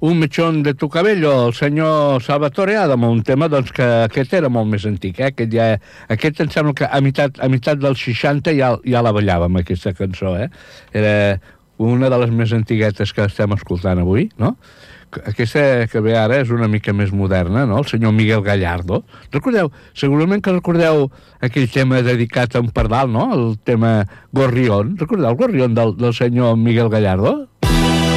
Un mechón de tu cabello, el senyor Salvatore Adamo, un tema doncs, que aquest era molt més antic, aquest em sembla que a meitat dels 60 ja la ballàvem, aquesta cançó, Era una de les més antiguetes que estem escoltant avui, no? Aquesta que ve ara és una mica més moderna, no? El senyor Miguel Gallardo. Segurament que recordeu aquell tema dedicat a un pardal, no? El tema Gorrión. Recordeu el Gorrión del senyor Miguel Gallardo?